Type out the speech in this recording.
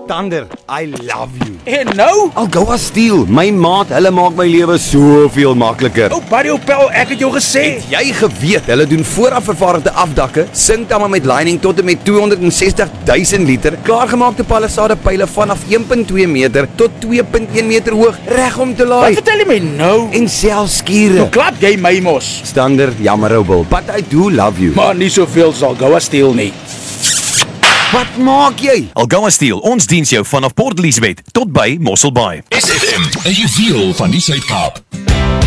Stander, I love you. En nou? Algoa Steel, my maat, hulle maak my lewe soveel makliker. Ou Barry Opel, ek het jou gesê. Jy geweet, hulle doen vooraf vervaardigde afdakke, sinkdamme met lining tot en met 260,000 liter, klaargemaakte palisade pyle vanaf 1.2 meter tot 2.1 meter hoog, reg om te laai. Wat vertel jy my nou? En selfs skure. Nou klap jy my mos. Stander, jammer ou Bill, but I do love you. Maar nie soveel sal Algoa Steel nie. Wat maak jy? Algoa Steel, ons diens jou vanaf Port Elizabeth tot by Mossel Bay. SFM, 'n juweel van die Suid-Kaap.